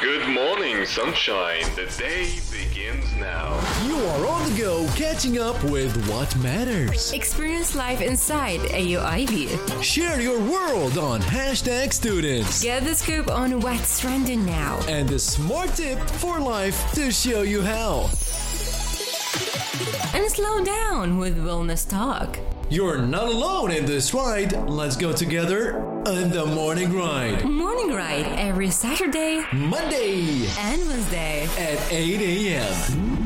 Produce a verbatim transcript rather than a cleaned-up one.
Good morning, sunshine. The day begins now. You are on the go, catching up with what matters. Experience life inside A U I B. Share your world on hashtag students. Get the scoop on what's trending now. And a smart tip for life to show you how. And slow down with Wellness Talk. You're not alone in this ride. Let's go together on the Morning Ride. Morning Ride every Saturday, Monday, and Wednesday at eight a.m.